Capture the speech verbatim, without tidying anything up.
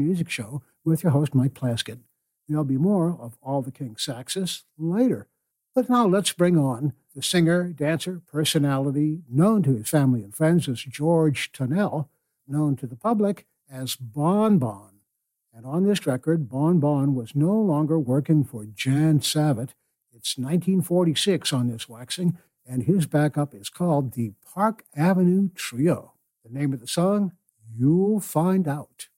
Music Show with your host, Mike Plaskett. There'll be more of All the King Saxes later. But now let's bring on the singer, dancer, personality known to his family and friends as George Tunnell, known to the public as Bon Bon. And on this record, Bon Bon was no longer working for Jan Savitt. It's nineteen forty-six on this waxing, and his backup is called the Park Avenue Trio. The name of the song, You'll Find Out.